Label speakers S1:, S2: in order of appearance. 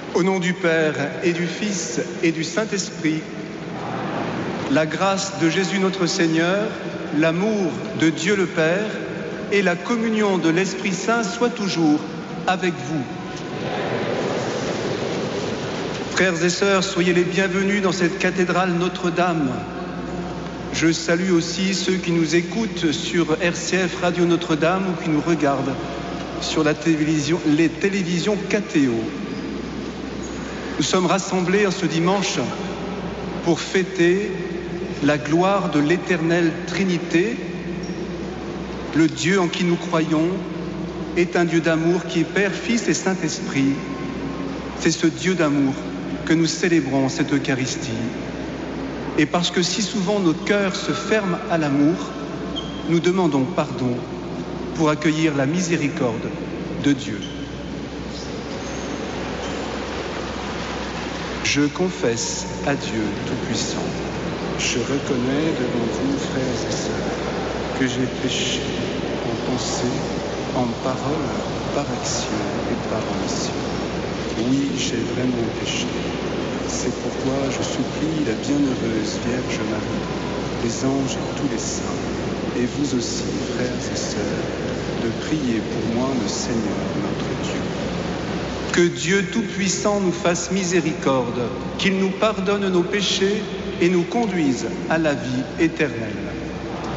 S1: Au nom du Père et du Fils et du Saint-Esprit, la grâce de Jésus notre Seigneur, l'amour de Dieu le Père et la communion de l'Esprit Saint soient toujours avec vous. Frères et sœurs, soyez les bienvenus dans cette cathédrale Notre-Dame. Je salue aussi ceux qui nous écoutent sur RCF Radio Notre-Dame ou qui nous regardent sur les télévisions KTO. Nous sommes rassemblés en ce dimanche pour fêter la gloire de l'éternelle Trinité. Le Dieu en qui nous croyons est un Dieu d'amour qui est Père, Fils et Saint-Esprit. C'est ce Dieu d'amour que nous célébrons en cette Eucharistie. Et parce que si souvent nos cœurs se ferment à l'amour, nous demandons pardon pour accueillir la miséricorde de Dieu. Je confesse à Dieu Tout-Puissant. Je reconnais devant vous, frères et sœurs, que j'ai péché en pensée, en parole, par action et par omission. Oui, j'ai vraiment péché. C'est pourquoi je supplie la bienheureuse Vierge Marie, les anges et tous les saints, et vous aussi, frères et sœurs, de prier pour moi le Seigneur notre Dieu. Que Dieu Tout-Puissant nous fasse miséricorde, qu'il nous pardonne nos péchés et nous conduise à la vie éternelle.